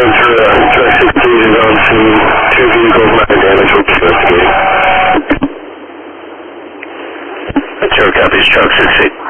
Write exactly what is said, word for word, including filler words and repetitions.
for uh, truck sixteen is on scene. Two vehicles, minor damage, we're investigating. Metro copies, truck sixteen.